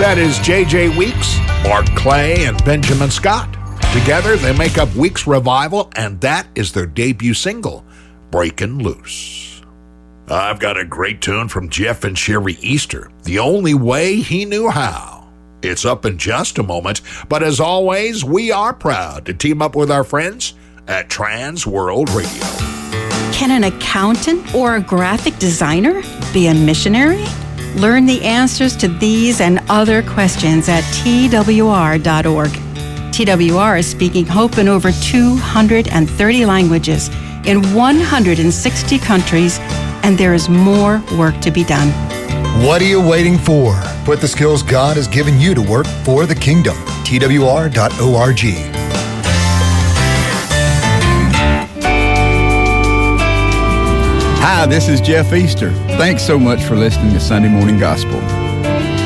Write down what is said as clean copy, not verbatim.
That is J.J. Weeks, Mark Clay, and Benjamin Scott. Together, they make up Weeks Revival, and that is their debut single, Breakin' Loose. I've got a great tune from Jeff and Sherry Easter, The Only Way He Knew How. It's up in just a moment, but as always, we are proud to team up with our friends at Trans World Radio. Can an accountant or a graphic designer be a missionary? Learn the answers to these and other questions at twr.org. TWR is speaking hope in over 230 languages in 160 countries, and there is more work to be done. What are you waiting for? Put the skills God has given you to work for the kingdom. twr.org. Hi, this is Jeff Easter. Thanks so much for listening to Sunday Morning Gospel.